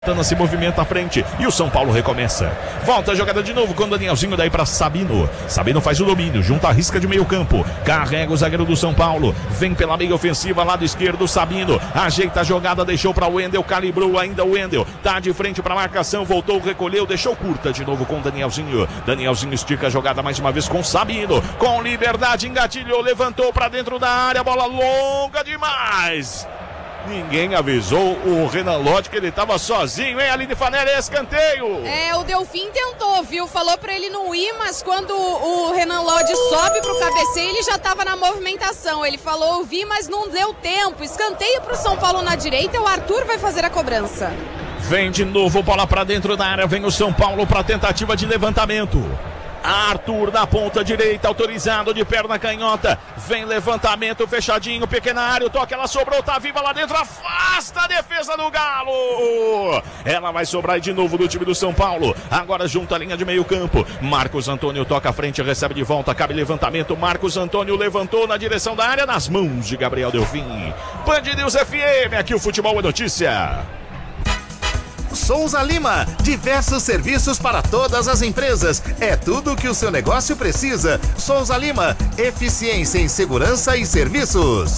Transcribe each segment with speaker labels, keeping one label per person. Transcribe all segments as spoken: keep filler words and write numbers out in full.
Speaker 1: Se movimenta à frente e o São Paulo recomeça. Volta a jogada de novo com o Danielzinho, daí para Sabino. Sabino faz o domínio, junta a risca de meio campo. Carrega o zagueiro do São Paulo. Vem pela meia ofensiva, lado esquerdo, Sabino. Ajeita a jogada, deixou para o Wendel. Calibrou ainda o Wendel. Tá de frente para a marcação, voltou, recolheu, deixou curta de novo com o Danielzinho. Danielzinho estica a jogada mais uma vez com Sabino. Com liberdade, engatilhou, levantou para dentro da área. Bola longa demais. Ninguém avisou o Renan Lodge que ele estava sozinho, hein, Aline Fanelli? É escanteio.
Speaker 2: É, o Delfim tentou, viu? Falou pra ele não ir, mas quando o Renan Lodge sobe pro cabeceio, ele já tava na movimentação. Ele falou, eu vi, mas não deu tempo. Escanteio pro São Paulo na direita, o Arthur vai fazer a cobrança.
Speaker 1: Vem de novo, bola pra dentro da área, vem o São Paulo pra tentativa de levantamento. Arthur na ponta direita, autorizado de perna canhota. Vem levantamento fechadinho, pequena área, o toque, ela sobrou, tá viva lá dentro, afasta a defesa do Galo. Ela vai sobrar de novo do time do São Paulo. Agora junta a linha de meio campo. Marcos Antônio toca à frente, recebe de volta, cabe levantamento. Marcos Antônio levantou na direção da área, nas mãos de Gabriel Delfim. Band News F M, aqui o futebol é notícia.
Speaker 3: Souza Lima, diversos serviços para todas as empresas. É tudo o que o seu negócio precisa. Souza Lima, eficiência em segurança e serviços.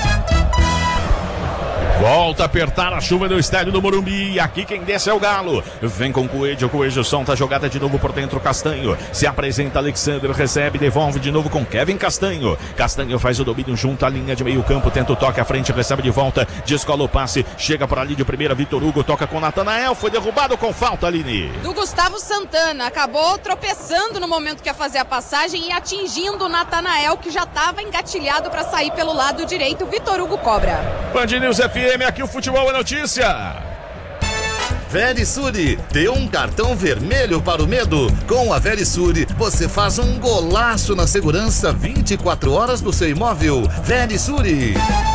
Speaker 1: Volta a apertar a chuva no estádio do Morumbi. Aqui quem desce é o Galo. Vem com o Coelho, o Coelho solta a jogada de novo por dentro. Castanho se apresenta, Alexandre recebe, devolve de novo com Kevin Castanho. Castanho faz o domínio junto à linha de meio campo, tenta o toque à frente, recebe de volta, descola o passe, chega por ali de primeira, Vitor Hugo toca com Natanael, foi derrubado com falta, Aline.
Speaker 2: Do Gustavo Santana, acabou tropeçando no momento que ia fazer a passagem e atingindo o Natanael, que já estava engatilhado para sair pelo lado direito. Vitor Hugo cobra.
Speaker 1: Band News F M, aqui o futebol é notícia.
Speaker 3: Verisure, dê um cartão vermelho para o medo. Com a Verisure, você faz um golaço na segurança vinte e quatro horas do seu imóvel. Verisure.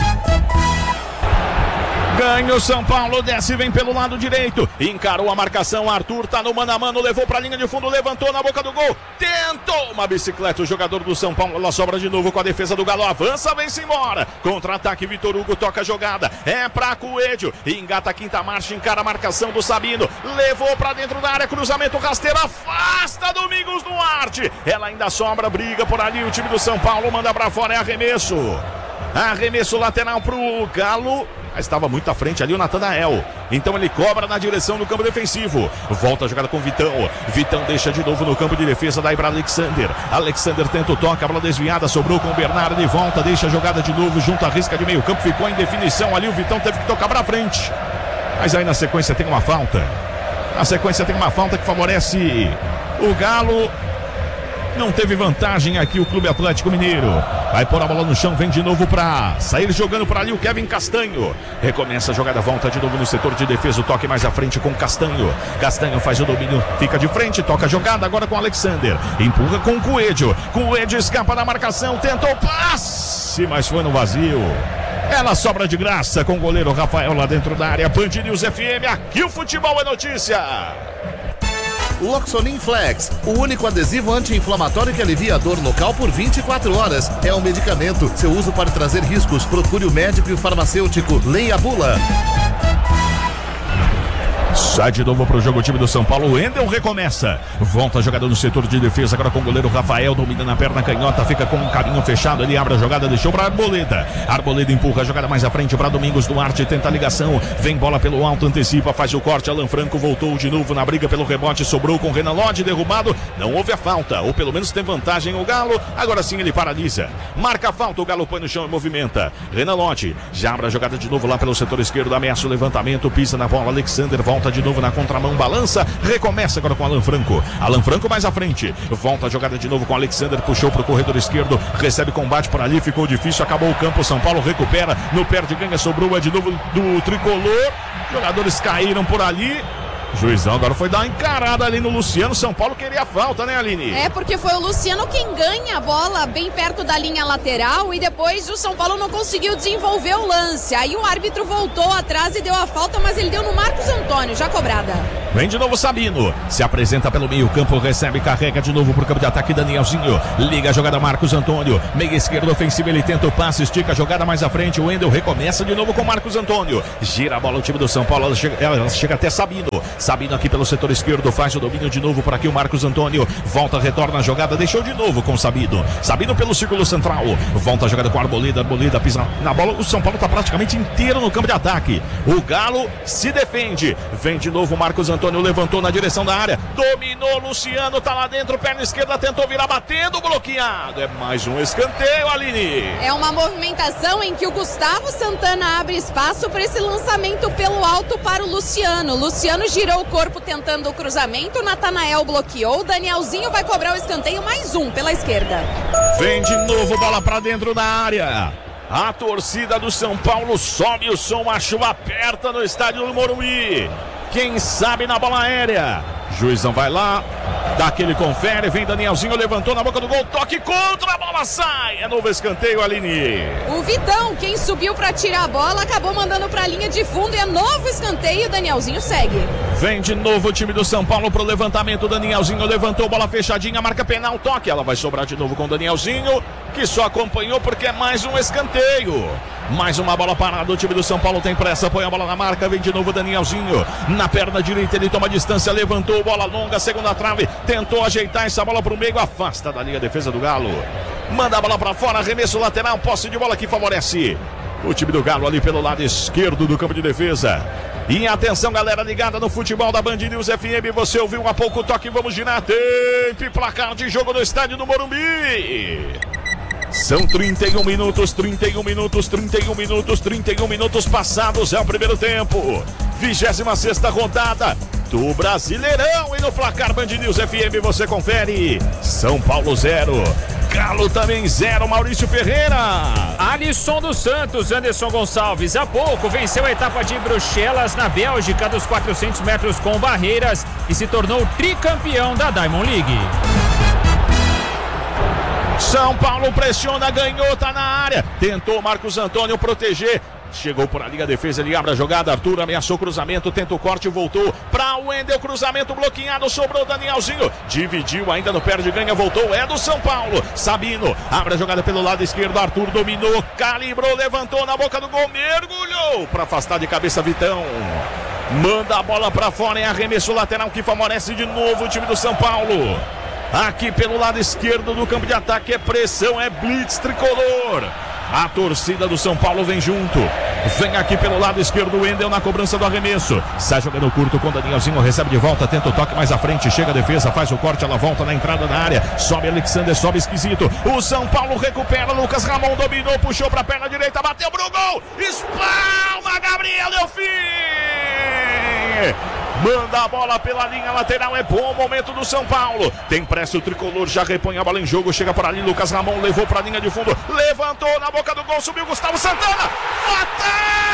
Speaker 1: Ganha o São Paulo, desce, vem pelo lado direito, encarou a marcação, Arthur tá no mano a mano, levou pra linha de fundo, levantou na boca do gol, tentou uma bicicleta, o jogador do São Paulo, ela sobra de novo com a defesa do Galo, avança, vem-se embora, contra-ataque, Vitor Hugo toca a jogada, é pra Coelho, engata a quinta marcha, encara a marcação do Sabino, levou pra dentro da área, cruzamento rasteiro, afasta Domingos Duarte, ela ainda sobra, briga por ali, o time do São Paulo manda pra fora, é arremesso, arremesso lateral pro Galo. Estava muito à frente ali o Natanael. Então ele cobra na direção do campo defensivo. Volta a jogada com o Vitão. Vitão deixa de novo no campo de defesa. Daí para Alexander. Alexander tenta o toque. A bola desviada. Sobrou com o Bernardo. De volta. Deixa a jogada de novo. Junto à risca de meio campo. Ficou em definição ali. O Vitão teve que tocar para frente. Mas aí na sequência tem uma falta. Na sequência tem uma falta que favorece o Galo. Não teve vantagem aqui o Clube Atlético Mineiro. Vai pôr a bola no chão, vem de novo para sair jogando por ali o Kevin Castanho. Recomeça a jogada, volta de novo no setor de defesa. O toque mais à frente com Castanho. Castanho faz o domínio, fica de frente, toca a jogada agora com Alexander. Empurra com o Coelho. Coelho escapa da marcação, tentou passe, mas foi no vazio. Ela sobra de graça com o goleiro Rafael lá dentro da área. Band News F M, aqui o futebol é notícia.
Speaker 3: Loxolin Flex, o único adesivo anti-inflamatório que alivia a dor local por vinte e quatro horas. É um medicamento. Seu uso pode trazer riscos. Procure o médico e o farmacêutico. Leia a bula.
Speaker 1: Sai de novo para o jogo o time do São Paulo. O Wendel recomeça. Volta a jogada no setor de defesa. Agora com o goleiro Rafael. Domina na perna canhota. Fica com um caminho fechado. Ele abre a jogada. Deixou para Arboleda. Arboleda empurra a jogada mais à frente para Domingos Duarte. Tenta a ligação. Vem bola pelo alto. Antecipa. Faz o corte. Alan Franco voltou de novo na briga pelo rebote. Sobrou com o Renan Lodge. Derrubado. Não houve a falta. Ou pelo menos tem vantagem o Galo. Agora sim ele paralisa. Marca a falta. O Galo põe no chão e movimenta. Renan Lodge. Já abre a jogada de novo lá pelo setor esquerdo. Ameaça o levantamento. Pisa na bola. Alexander volta de novo na contramão, balança, recomeça agora com Alan Franco. Alan Franco mais à frente, volta a jogada de novo com Alexander, puxou para o corredor esquerdo, recebe combate por ali, ficou difícil, acabou o campo, São Paulo recupera, no perde ganha, sobrou, é de novo do tricolor, jogadores caíram por ali, Juizão agora foi dar uma encarada ali no Luciano. São Paulo queria falta, né, Aline?
Speaker 2: É, porque foi o Luciano quem ganha a bola bem perto da linha lateral e depois o São Paulo não conseguiu desenvolver o lance. Aí o árbitro voltou atrás e deu a falta, mas ele deu no Marcos Antônio, já cobrada.
Speaker 1: Vem de novo Sabino, se apresenta pelo meio campo, recebe, carrega de novo pro campo de ataque, Danielzinho, liga a jogada Marcos Antônio, meia esquerda ofensiva, ele tenta o passe, estica a jogada mais à frente, o Wendel recomeça de novo com Marcos Antônio, gira a bola o time do São Paulo, ela chega, ela chega até Sabino, Sabino aqui pelo setor esquerdo, faz o domínio de novo por aqui o Marcos Antônio, volta, retorna a jogada, deixou de novo com Sabino, Sabino pelo círculo central, volta a jogada com a Arboleda, Arboleda pisa na bola, o São Paulo tá praticamente inteiro no campo de ataque, o Galo se defende, vem de novo Marcos Antônio, levantou na direção da área, dominou Luciano, tá lá dentro, perna esquerda, tentou virar batendo, bloqueado, é mais um escanteio, Aline.
Speaker 2: É uma movimentação em que o Gustavo Santana abre espaço para esse lançamento pelo alto para o Luciano, Luciano girou o corpo tentando o cruzamento, Natanael bloqueou, Danielzinho vai cobrar o escanteio, mais um pela esquerda.
Speaker 1: Vem de novo, bola pra dentro da área. A torcida do São Paulo sobe o som, a chuva aperta no estádio do Morumbi. Quem sabe na bola aérea. Juizão vai lá, dá aquele confere, vem Danielzinho, levantou na boca do gol, toque contra, a bola sai. É novo escanteio, Aline.
Speaker 2: O Vitão, quem subiu para tirar a bola, acabou mandando para a linha de fundo e é novo escanteio, Danielzinho segue.
Speaker 1: Vem de novo o time do São Paulo pro levantamento, Danielzinho levantou, bola fechadinha, marca penal, toque, ela vai sobrar de novo com o Danielzinho, que só acompanhou porque é mais um escanteio. Mais uma bola parada, o time do São Paulo tem pressa, põe a bola na marca, vem de novo o Danielzinho, na perna direita ele toma distância, levantou, bola longa, segunda trave, tentou ajeitar essa bola pro meio, afasta da linha a defesa do Galo, manda a bola pra fora, arremesso lateral, posse de bola que favorece o time do Galo ali pelo lado esquerdo do campo de defesa. E atenção, galera ligada no futebol da Band News F M, você ouviu há pouco o toque, vamos girar, tempo e placar de jogo no estádio do Morumbi. São trinta e um minutos, trinta e um minutos, trinta e um minutos, trinta e um minutos passados, é o primeiro tempo. vigésima sexta rodada do Brasileirão e no placar Band News F M você confere. São Paulo zero, Galo também zero, Maurício Ferreira.
Speaker 4: Alisson dos Santos, Anderson Gonçalves, há pouco venceu a etapa de Bruxelas na Bélgica dos quatrocentos metros com barreiras e se tornou tricampeão da Diamond League.
Speaker 1: São Paulo pressiona, ganhou, tá na área, tentou Marcos Antônio proteger, chegou por ali a defesa, ele abre a jogada, Arthur ameaçou cruzamento, tenta o corte, voltou pra Wendel, cruzamento bloqueado, sobrou Danielzinho, dividiu ainda no perde ganha, voltou, é do São Paulo, Sabino, abre a jogada pelo lado esquerdo, Arthur dominou, calibrou, levantou na boca do gol, mergulhou pra afastar de cabeça Vitão, manda a bola pra fora, é arremesso lateral que favorece de novo o time do São Paulo. Aqui pelo lado esquerdo do campo de ataque é pressão, é blitz tricolor. A torcida do São Paulo vem junto. Vem aqui pelo lado esquerdo o Wendel na cobrança do arremesso. Sai jogando curto com o Danielzinho, recebe de volta, tenta o toque mais à frente, chega a defesa, faz o corte, ela volta na entrada da área. Sobe Alexander, sobe esquisito. O São Paulo recupera, Lucas Ramon dominou, puxou pra perna direita, bateu pro gol. Espalma, Gabriel Delfim. Manda a bola pela linha lateral, é bom momento do São Paulo. Tem pressa o tricolor, já repõe a bola em jogo. Chega por ali, Lucas Ramon levou pra linha de fundo. Levantou na boca do gol, subiu Gustavo Santana. Bateu!